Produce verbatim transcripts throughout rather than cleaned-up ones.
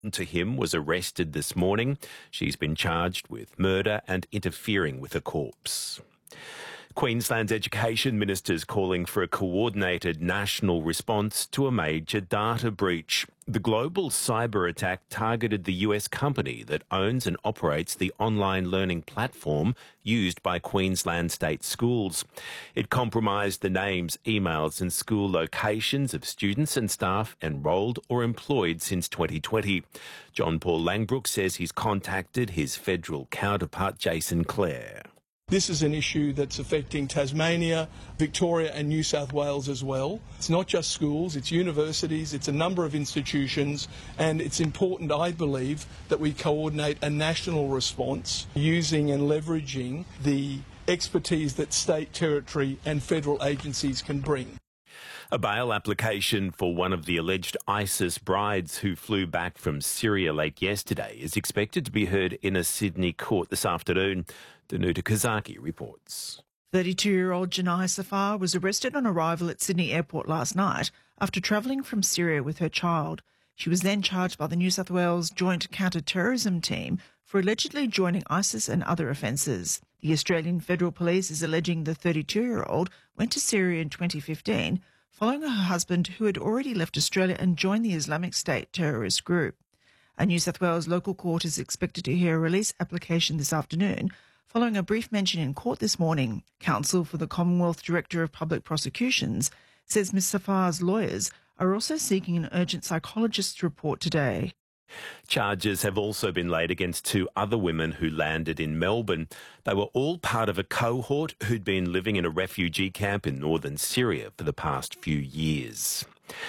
to him was arrested this morning. She's been charged with murder and interfering with a corpse. Queensland's Education Minister's calling for a coordinated national response to a major data breach. The global cyber attack targeted the U S company that owns and operates the online learning platform used by Queensland state schools. It compromised the names, emails and school locations of students and staff enrolled or employed since twenty twenty. John Paul Langbrook says he's contacted his federal counterpart Jason Clare. This is an issue that's affecting Tasmania, Victoria and New South Wales as well. It's not just schools, it's universities, it's a number of institutions, and it's important, I believe, that we coordinate a national response using and leveraging the expertise that state, territory and federal agencies can bring. A bail application for one of the alleged ISIS brides who flew back from Syria late yesterday is expected to be heard in a Sydney court this afternoon. Danuta Kazaki reports. thirty-two-year-old Janai Safar was arrested on arrival at Sydney Airport last night after travelling from Syria with her child. She was then charged by the New South Wales Joint Counter-Terrorism Team for allegedly joining ISIS and other offences. The Australian Federal Police is alleging the thirty-two-year-old went to Syria in twenty fifteen following her husband who had already left Australia and joined the Islamic State terrorist group. A New South Wales local court is expected to hear a release application this afternoon following a brief mention in court this morning. Counsel for the Commonwealth Director of Public Prosecutions says Miz Safar's lawyers are also seeking an urgent psychologist's report today. Charges have also been laid against two other women who landed in Melbourne. They were all part of a cohort who'd been living in a refugee camp in northern Syria for the past few years.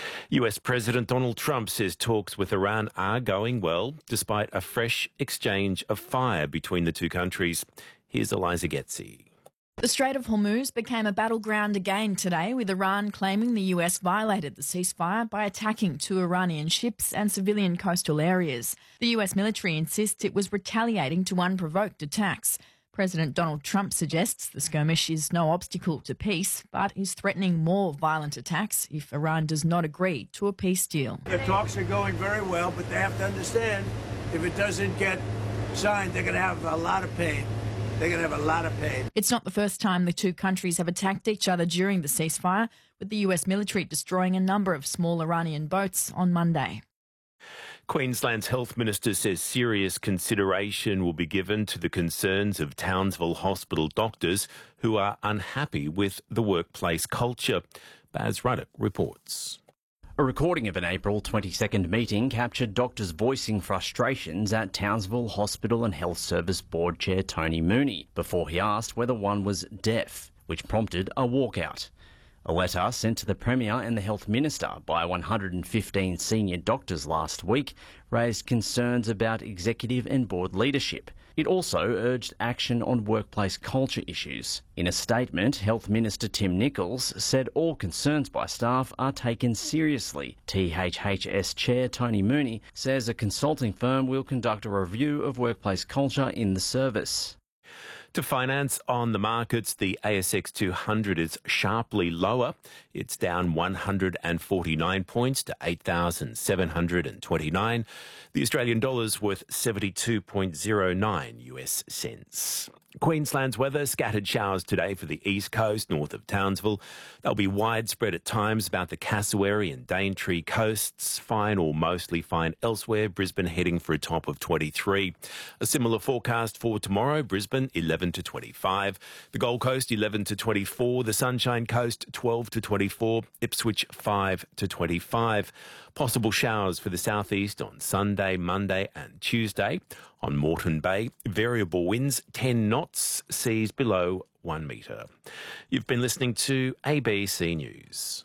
U S President Donald Trump says talks with Iran are going well, despite a fresh exchange of fire between the two countries. Here's Eliza Getzi. The Strait of Hormuz became a battleground again today, with Iran claiming the U S violated the ceasefire by attacking two Iranian ships and civilian coastal areas. The U S military insists it was retaliating to unprovoked attacks. President Donald Trump suggests the skirmish is no obstacle to peace, but is threatening more violent attacks if Iran does not agree to a peace deal. The talks are going very well, but they have to understand if it doesn't get signed, they're going to have a lot of pain. They're going to have a lot of pain. It's not the first time the two countries have attacked each other during the ceasefire, with the U S military destroying a number of small Iranian boats on Monday. Queensland's Health Minister says serious consideration will be given to the concerns of Townsville Hospital doctors who are unhappy with the workplace culture. Baz Ruddock reports. A recording of an April twenty-second meeting captured doctors voicing frustrations at Townsville Hospital and Health Service Board Chair Tony Mooney before he asked whether one was deaf, which prompted a walkout. A letter sent to the Premier and the Health Minister by one hundred fifteen senior doctors last week raised concerns about executive and board leadership. It also urged action on workplace culture issues. In a statement, Health Minister Tim Nicholls said all concerns by staff are taken seriously. T H H S Chair Tony Mooney says a consulting firm will conduct a review of workplace culture in the service. To finance on the markets, the A S X two hundred is sharply lower. It's down one hundred forty-nine points to eight thousand seven hundred twenty-nine. The Australian dollar's worth seventy-two point oh nine U S cents. Queensland's weather, scattered showers today for the east coast, north of Townsville. They'll be widespread at times about the Cassowary and Daintree coasts. Fine or mostly fine elsewhere. Brisbane heading for a top of twenty-three. A similar forecast for tomorrow. Brisbane eleven to twenty-five. The Gold Coast eleven to twenty-four. The Sunshine Coast twelve to twenty-four. Ipswich five to twenty-five. Possible showers for the southeast on Sunday, Monday and Tuesday. On Moreton Bay, variable winds ten knots, seas below one metre. You've been listening to A B C News.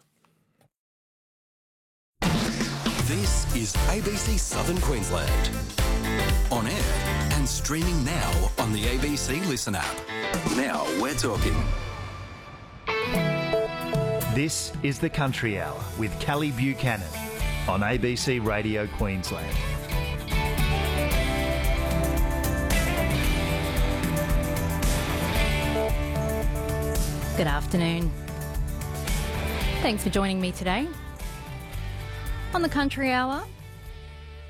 This is A B C Southern Queensland. On air and streaming now on the A B C Listen app. Now we're talking. This is the Country Hour with Callie Buchanan on A B C Radio Queensland. Good afternoon. Thanks for joining me today. On the Country Hour,